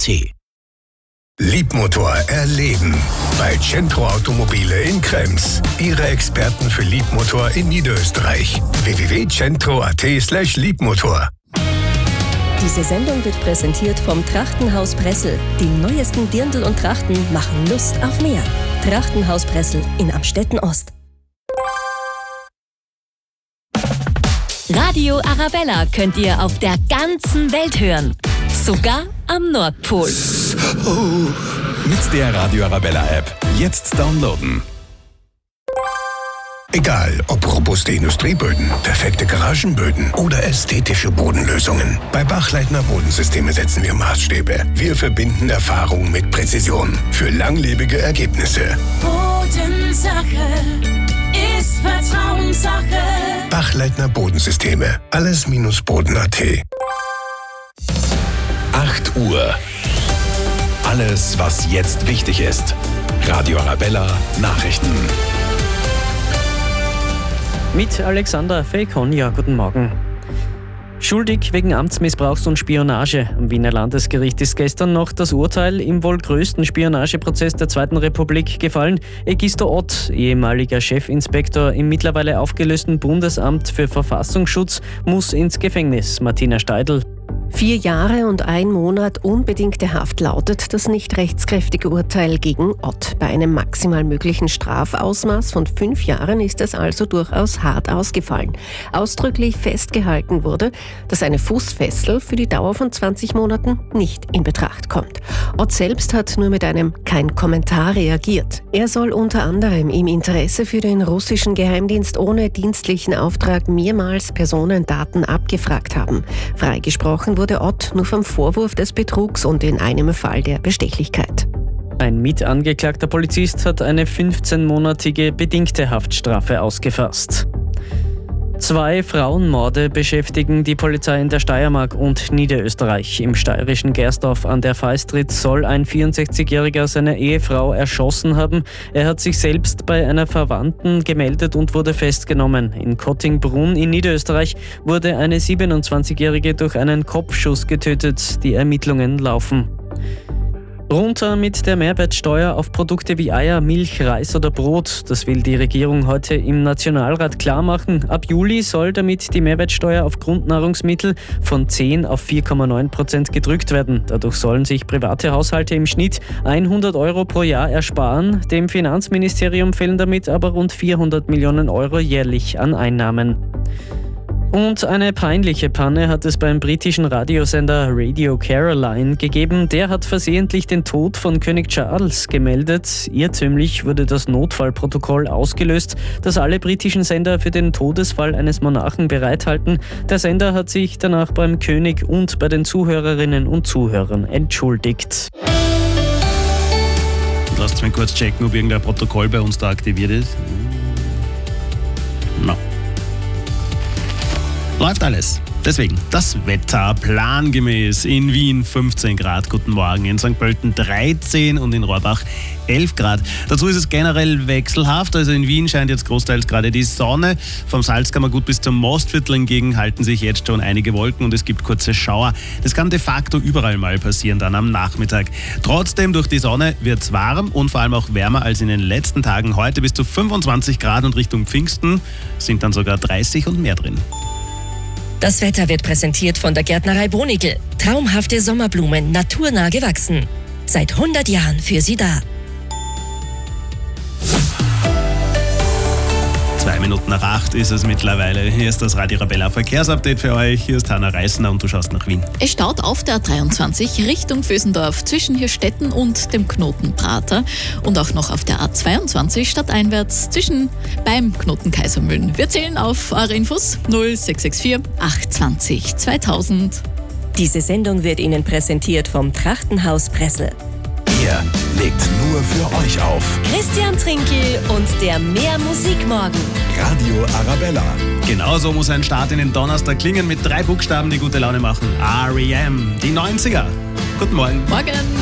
Liebmotor.at. Liebmotor erleben. Bei Centro Automobile in Krems. Ihre Experten für Liebmotor in Niederösterreich. www.centro.at/Liebmotor. Diese Sendung wird präsentiert vom Trachtenhaus Pressel. Die neuesten Dirndl und Trachten machen Lust auf mehr. Trachtenhaus Pressel in Amstetten Ost. Radio Arabella könnt ihr auf der ganzen Welt hören. Sogar am Nordpol. Mit der Radio Arabella App. Jetzt downloaden. Egal, ob robuste Industrieböden, perfekte Garagenböden oder ästhetische Bodenlösungen. Bei Bachleitner Bodensysteme setzen wir Maßstäbe. Wir verbinden Erfahrung mit Präzision für langlebige Ergebnisse. Bodensache ist Vertrauenssache. Bachleitner Bodensysteme. Alles-Boden.at. 8 Uhr. Alles, was jetzt wichtig ist. Radio Arabella Nachrichten. Mit Alexander Fekonja, guten Morgen. Schuldig wegen Amtsmissbrauchs und Spionage. Am Wiener Landesgericht ist gestern noch das Urteil im wohl größten Spionageprozess der Zweiten Republik gefallen. Egisto Ott, ehemaliger Chefinspektor im mittlerweile aufgelösten Bundesamt für Verfassungsschutz, muss ins Gefängnis. Martina Steidl. 4 Jahre und 1 Monat unbedingte Haft lautet das nicht rechtskräftige Urteil gegen Ott. Bei einem maximal möglichen Strafausmaß von 5 Jahren ist es also durchaus hart ausgefallen. Ausdrücklich festgehalten wurde, dass eine Fußfessel für die Dauer von 20 Monaten nicht in Betracht kommt. Ott selbst hat nur mit einem kein Kommentar reagiert. Er soll unter anderem im Interesse für den russischen Geheimdienst ohne dienstlichen Auftrag mehrmals Personendaten abgefragt haben. Freigesprochen wurde Ott nur vom Vorwurf des Betrugs und in einem Fall der Bestechlichkeit. Ein mitangeklagter Polizist hat eine 15-monatige bedingte Haftstrafe ausgefasst. 2 Frauenmorde beschäftigen die Polizei in der Steiermark und Niederösterreich. Im steirischen Gersdorf an der Feistritz soll ein 64-Jähriger seine Ehefrau erschossen haben. Er hat sich selbst bei einer Verwandten gemeldet und wurde festgenommen. In Kottingbrunn in Niederösterreich wurde eine 27-Jährige durch einen Kopfschuss getötet. Die Ermittlungen laufen. Runter mit der Mehrwertsteuer auf Produkte wie Eier, Milch, Reis oder Brot. Das will die Regierung heute im Nationalrat klarmachen. Ab Juli soll damit die Mehrwertsteuer auf Grundnahrungsmittel von 10 auf 4,9% gedrückt werden. Dadurch sollen sich private Haushalte im Schnitt 100 Euro pro Jahr ersparen. Dem Finanzministerium fehlen damit aber rund 400 Millionen Euro jährlich an Einnahmen. Und eine peinliche Panne hat es beim britischen Radiosender Radio Caroline gegeben. Der hat versehentlich den Tod von König Charles gemeldet. Irrtümlich wurde das Notfallprotokoll ausgelöst, das alle britischen Sender für den Todesfall eines Monarchen bereithalten. Der Sender hat sich danach beim König und bei den Zuhörerinnen und Zuhörern entschuldigt. Lasst mich kurz checken, ob irgendein Protokoll bei uns da aktiviert ist. No. Läuft alles. Deswegen das Wetter plangemäß. In Wien 15 Grad, guten Morgen. In St. Pölten 13 und in Rohrbach 11 Grad. Dazu ist es generell wechselhaft. Also in Wien scheint jetzt großteils gerade die Sonne. Vom Salzkammergut bis zum Mostviertel hingegen halten sich jetzt schon einige Wolken und es gibt kurze Schauer. Das kann de facto überall mal passieren dann am Nachmittag. Trotzdem, durch die Sonne wird es warm und vor allem auch wärmer als in den letzten Tagen. Heute bis zu 25 Grad und Richtung Pfingsten sind dann sogar 30 und mehr drin. Das Wetter wird präsentiert von der Gärtnerei Bonigl. Traumhafte Sommerblumen, naturnah gewachsen. Seit 100 Jahren für Sie da. 2 Minuten nach 8 ist es mittlerweile. Hier ist das Radio Arabella Verkehrsupdate für euch. Hier ist Hanna Reisner und du schaust nach Wien. Es staut auf der A23 Richtung Vösendorf zwischen Hirstetten und dem Knoten Prater und auch noch auf der A22 stadteinwärts beim Knoten Kaisermühlen. Wir zählen auf eure Infos 0664 820 2000. Diese Sendung wird Ihnen präsentiert vom Trachtenhaus Pressel. Wir legt nur für euch auf. Christian Trinkel und der Mehr Musikmorgen. Radio Arabella. Genauso muss ein Start in den Donnerstag klingen mit 3 Buchstaben, die gute Laune machen. R.E.M. Die 90er. Guten Morgen. Morgen.